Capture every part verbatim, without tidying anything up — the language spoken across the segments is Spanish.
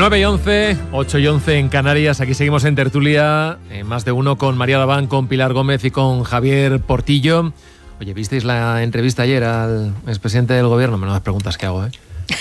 nueve y once, ocho y once en Canarias. Aquí seguimos en tertulia, en Más de Uno, con María Daván, con Pilar Gómez y con Javier Portillo. Oye, ¿visteis la entrevista ayer al expresidente del gobierno? Menudas preguntas que hago, ¿eh?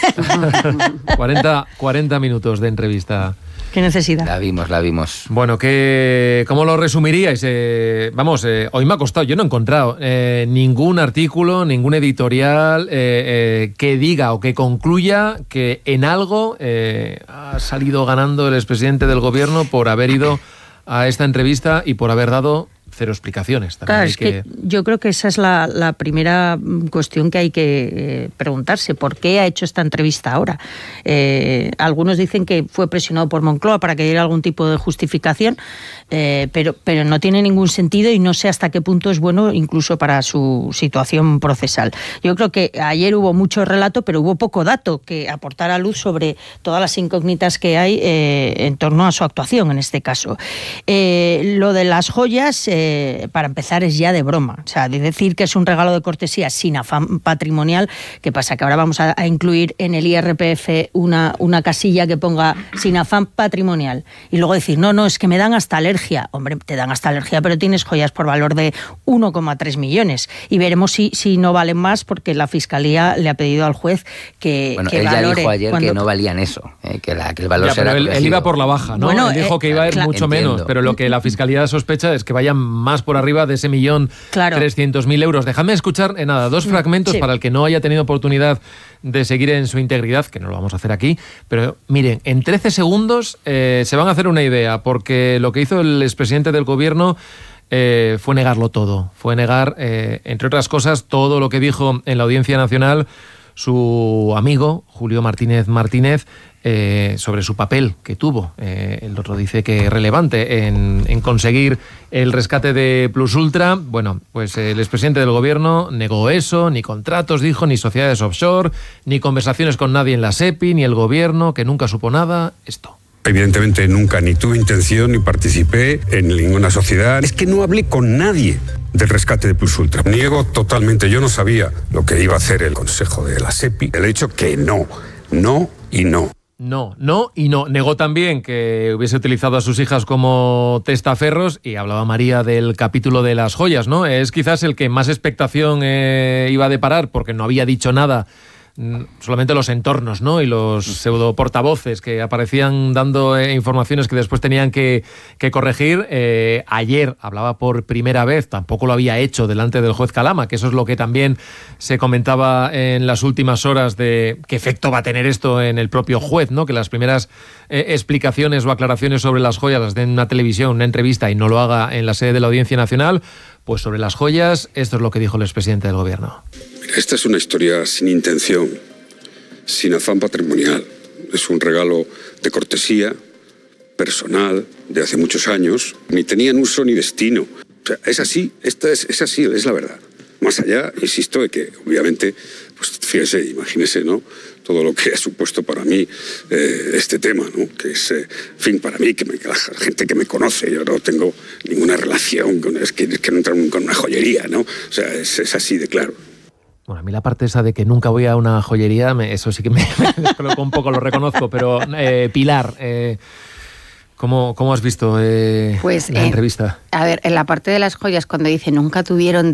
cuarenta, cuarenta minutos de entrevista. ¿Qué necesidad? La vimos, la vimos. Bueno, ¿qué, ¿cómo lo resumiríais? Eh, vamos, eh, hoy me ha costado, yo no he encontrado eh, ningún artículo, ningún editorial eh, eh, que diga o que concluya que en algo eh, ha salido ganando el expresidente del gobierno por haber ido a esta entrevista y por haber dado cero explicaciones. También claro, hay es que... que yo creo que esa es la, la primera cuestión que hay que eh, preguntarse. ¿Por qué ha hecho esta entrevista ahora? Eh, algunos dicen que fue presionado por Moncloa para que diera algún tipo de justificación, eh, pero, pero no tiene ningún sentido y no sé hasta qué punto es bueno incluso para su situación procesal. Yo creo que ayer hubo mucho relato, pero hubo poco dato que aportara luz sobre todas las incógnitas que hay eh, en torno a su actuación en este caso. Eh, lo de las joyas... Eh, para empezar, es ya de broma. O sea, de decir que es un regalo de cortesía sin afán patrimonial, ¿qué pasa? Que ahora vamos a, a incluir en el I R P F una, una casilla que ponga sin afán patrimonial. Y luego decir, no, no, es que me dan hasta alergia. Hombre, te dan hasta alergia, pero tienes joyas por valor de uno coma tres millones. Y veremos si, si no valen más, porque la Fiscalía le ha pedido al juez que, bueno, que él valore. ya dijo ayer cuando... que no valían eso, eh, que, la, que el valor ya, será pero él, él iba por la baja, ¿no? Bueno, él dijo eh, que iba a ir claro, mucho entiendo. menos, pero lo que la Fiscalía sospecha es que vayan más por arriba de ese millón claro. trescientos mil euros. Dejadme escuchar, eh, nada, dos fragmentos sí. para el que no haya tenido oportunidad de seguir en su integridad, que no lo vamos a hacer aquí, pero miren, en trece segundos eh, se van a hacer una idea, porque lo que hizo el expresidente del gobierno eh, fue negarlo todo, fue negar, eh, entre otras cosas, todo lo que dijo en la Audiencia Nacional su amigo Julio Martínez Martínez eh, sobre su papel que tuvo. Eh, el otro dice que relevante en, en conseguir el rescate de Plus Ultra. Bueno, pues el expresidente del gobierno negó eso, ni contratos, dijo, ni sociedades offshore, ni conversaciones con nadie en la SEPI, ni el gobierno, que nunca supo nada. Esto. Evidentemente nunca ni tuve intención ni participé en ninguna sociedad. Es que no hablé con nadie del rescate de Plus Ultra. Niego totalmente, yo no sabía lo que iba a hacer el Consejo de la SEPI. Le he dicho que no, no y no. No, no y no. Negó también que hubiese utilizado a sus hijas como testaferros y hablaba María del capítulo de las joyas, ¿no? Es quizás el que más expectación eh, iba a deparar porque no había dicho nada. Solamente los entornos, ¿no? Y los pseudo portavoces que aparecían dando eh, informaciones que después tenían que, que corregir. Eh, ayer hablaba por primera vez, tampoco lo había hecho delante del juez Calama, que eso es lo que también se comentaba en las últimas horas de qué efecto va a tener esto en el propio juez, ¿no? Que las primeras eh, explicaciones o aclaraciones sobre las joyas las den en una televisión, una entrevista y no lo haga en la sede de la Audiencia Nacional. Pues sobre las joyas, esto es lo que dijo el expresidente del gobierno. Esta es una historia sin intención, sin afán patrimonial. Es un regalo de cortesía, personal, de hace muchos años. Ni tenían uso ni destino. O sea, es así, esta es, es así, es la verdad. Más allá, insisto, de que obviamente, pues fíjese, imagínese, ¿no? Todo lo que ha supuesto para mí eh, este tema, ¿no? Que es, eh, en fin, para mí, que me, la gente que me conoce, yo no tengo ninguna relación con, es que, es que no entro con una joyería, ¿no? O sea, es, es así de claro. Bueno, a mí la parte esa de que nunca voy a una joyería, me, eso sí que me, me descolocó un poco, lo reconozco, pero eh, Pilar, eh, ¿cómo, ¿cómo has visto eh, pues, la eh, entrevista? A ver, en la parte de las joyas, cuando dice nunca tuvieron